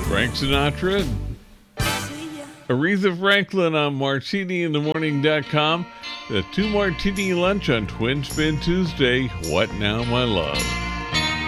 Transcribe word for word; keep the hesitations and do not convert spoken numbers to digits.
Frank Sinatra, Aretha Franklin on martini in the morning dot com. The two martini lunch on Twin Spin Tuesday. What now, my love?